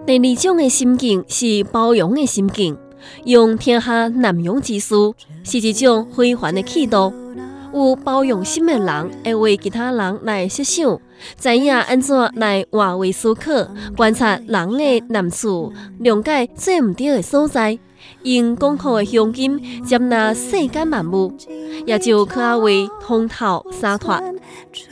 第二种的心境是包容的心境，用天下难容之事，是一种非凡的气度。有包容心的人会为其他人来设想，知影安怎来换位思考，观察人的难处，谅解做唔对的所在，用广阔的胸襟接纳世间万物，也就可为通透洒脱。